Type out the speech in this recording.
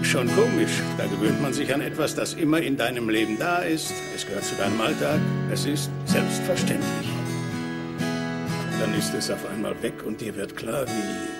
Schon komisch. Da gewöhnt man sich an etwas, das immer in deinem Leben da ist. Es gehört zu deinem Alltag. Es ist selbstverständlich. Dann ist es auf einmal weg und dir wird klar, wie